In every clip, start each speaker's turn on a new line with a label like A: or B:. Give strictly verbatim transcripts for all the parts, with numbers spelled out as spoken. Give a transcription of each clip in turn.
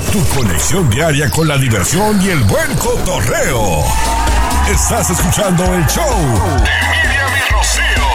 A: Tu conexión diaria con la diversión y el buen cotorreo. Estás escuchando el show de Miriam y Rocío.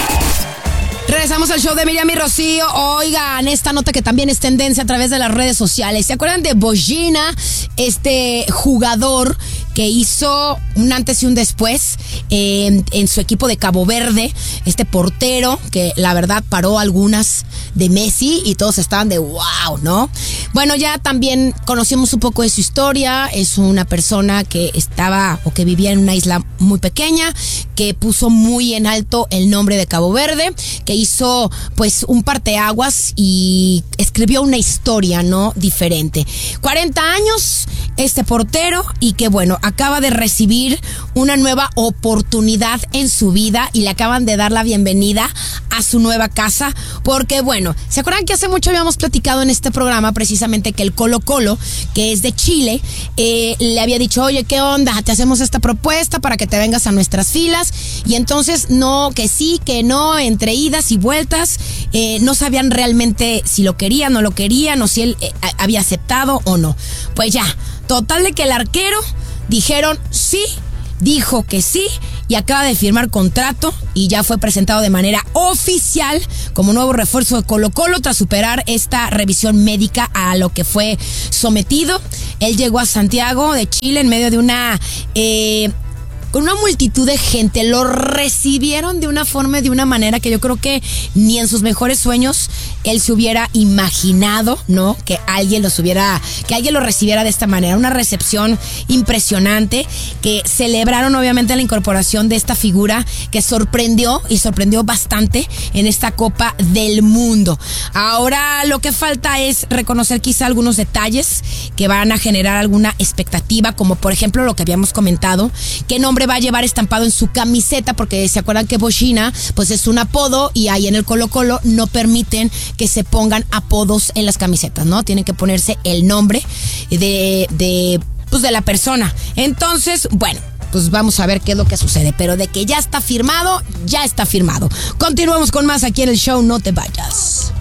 B: Regresamos al show de Miriam y Rocío. Oigan, esta nota que también es tendencia a través de las redes sociales. ¿Se acuerdan de Bojina, este jugador que hizo un antes y un después eh, en su equipo de Cabo Verde? Este portero que la verdad paró algunas de Messi y todos estaban de wow, ¿no? Bueno, ya también conocimos un poco de su historia. Es una persona que estaba o que vivía en una isla muy pequeña, que puso muy en alto el nombre de Cabo Verde, que hizo pues un parteaguas y escribió una historia, ¿no? Diferente. cuarenta años este portero y que bueno, acaba de recibir una nueva oportunidad en su vida y le acaban de dar la bienvenida a su nueva casa porque bueno, ¿se acuerdan que hace mucho habíamos platicado en este programa precisamente que el Colo Colo, que es de Chile, eh, le había dicho, oye, ¿qué onda? Te hacemos esta propuesta para que te vengas a nuestras filas y entonces no, que sí, que no, entre idas y vueltas, eh, no sabían realmente si lo querían, no lo querían o si él eh, había aceptado o no. Pues ya, total de que el arquero dijeron sí, dijo que sí y acaba de firmar contrato y ya fue presentado de manera oficial como nuevo refuerzo de Colo Colo tras superar esta revisión médica a lo que fue sometido. Él llegó a Santiago de Chile en medio de una... Eh, con una multitud de gente, lo recibieron de una forma, de una manera que yo creo que ni en sus mejores sueños él se hubiera imaginado, ¿no? Que alguien los hubiera, que alguien lo recibiera de esta manera. Una recepción impresionante, que celebraron obviamente la incorporación de esta figura que sorprendió y sorprendió bastante en esta Copa del Mundo. Ahora lo que falta es reconocer quizá algunos detalles que van a generar alguna expectativa, como por ejemplo lo que habíamos comentado, qué nombre va a llevar estampado en su camiseta, porque se acuerdan que Bojina pues es un apodo y ahí en el Colo Colo no permiten que se pongan apodos en las camisetas, ¿no? Tienen que ponerse el nombre de, de, pues de la persona. Entonces, bueno, pues vamos a ver qué es lo que sucede, pero de que ya está firmado, ya está firmado. Continuamos con más aquí en el show, no te vayas.